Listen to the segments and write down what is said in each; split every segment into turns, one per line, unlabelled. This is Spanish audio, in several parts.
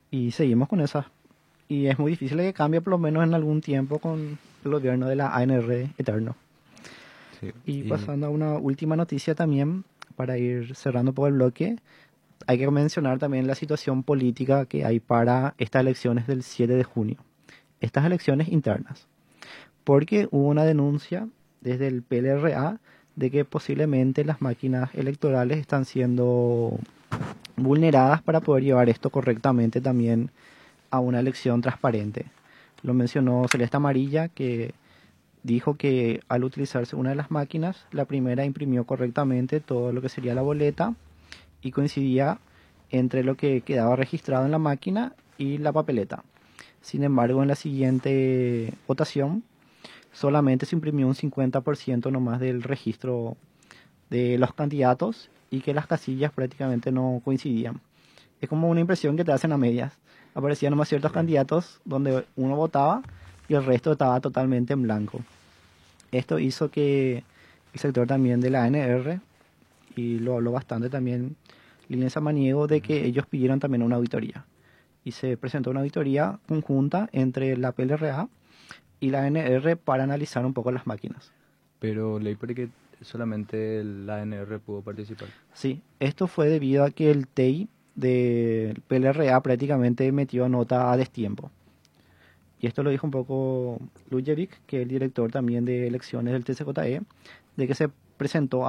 y seguimos con esas. Y es muy difícil que cambie por lo menos en algún tiempo con el gobierno de la ANR eterno.
Sí.
Y
Y
pasando a una última noticia también, para ir cerrando por el bloque, hay que mencionar también la situación política que hay para estas elecciones del 7 de junio. Estas elecciones internas. Porque hubo una denuncia desde el PLRA de que posiblemente las máquinas electorales están siendo vulneradas para poder llevar esto correctamente también a una elección transparente. Lo mencionó Celeste Amarilla, que dijo que al utilizarse una de las máquinas, la primera imprimió correctamente todo lo que sería la boleta y coincidía entre lo que quedaba registrado en la máquina y la papeleta. Sin embargo, en la siguiente votación solamente se imprimió un 50% nomás del registro de los candidatos y que las casillas prácticamente no coincidían. Es como una impresión que te hacen a medias. Aparecían nomás ciertos
sí.
candidatos donde uno votaba y el resto estaba totalmente en blanco. Esto hizo que el sector también de la ANR, y lo habló bastante también Lilian Samaniego, de
Ujú.
que ellos pidieron también una auditoría. Y se presentó una auditoría conjunta entre la PLRA y la ANR para analizar un poco las máquinas.
Pero leí por que solamente la ANR pudo participar.
Sí, esto fue debido a que el TEI del PLRA prácticamente metió nota a destiempo. Y esto lo dijo un poco Lujevic, que es el director también de elecciones del TCJE, de que se presentó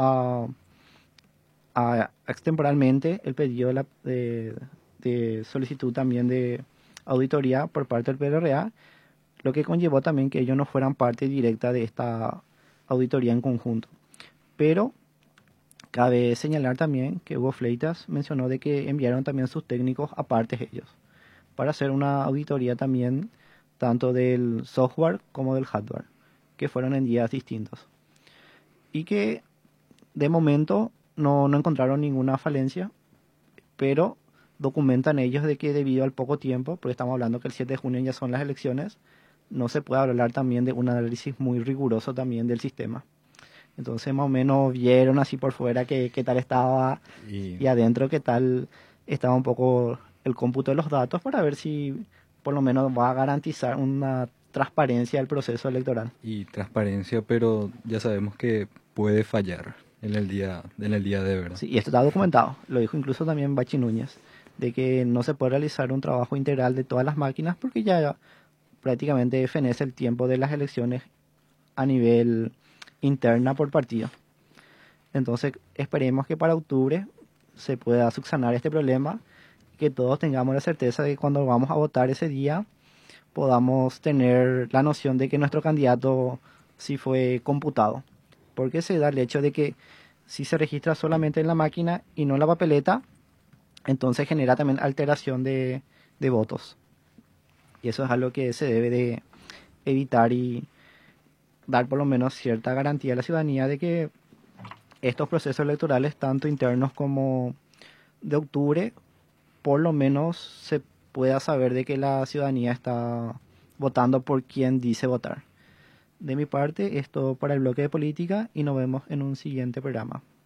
a extemporalmente el pedido de solicitud también de auditoría por parte del PLRA, lo que conllevó también que ellos no fueran parte directa de esta auditoría en conjunto. Pero cabe señalar también que Hugo Fleitas mencionó de que enviaron también sus técnicos aparte ellos, para hacer una auditoría también tanto del software como del hardware, que fueron en días distintos. Y que de momento no encontraron ninguna falencia, pero documentan ellos de que debido al poco tiempo, porque estamos hablando que el 7 de junio ya son las elecciones, no se puede hablar también de un análisis muy riguroso también del sistema. Entonces más o menos vieron así por fuera qué tal estaba
Y,
y adentro qué tal estaba un poco el cómputo de los datos para ver si por lo menos va a garantizar una transparencia del proceso electoral.
y transparencia, pero ya sabemos que puede fallar en el día de verdad.
Sí, y esto está documentado, lo dijo incluso también Bachi Núñez, de que no se puede realizar un trabajo integral de todas las máquinas porque ya prácticamente fenece el tiempo de las elecciones a nivel interna por partido. Entonces esperemos que para octubre se pueda subsanar este problema, que todos tengamos la certeza de que cuando vamos a votar ese día podamos tener la noción de que nuestro candidato sí fue computado. Porque se da el hecho de que si se registra solamente en la máquina y no en la papeleta, entonces genera también alteración de votos. Y eso es algo que se debe de evitar y dar por lo menos cierta garantía a la ciudadanía de que estos procesos electorales, tanto internos como de octubre, por lo menos se pueda saber de que la ciudadanía está votando por quien dice votar. De mi parte, esto para el bloque de política y nos vemos en un siguiente programa.